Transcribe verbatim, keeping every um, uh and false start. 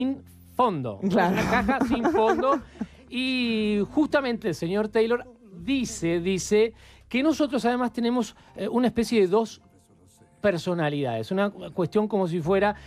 sin fondo. Claro. Una caja sin fondo. Y justamente el señor Taylor dice, dice que nosotros además tenemos eh, una especie de dos personalidades. Una cuestión como si fuera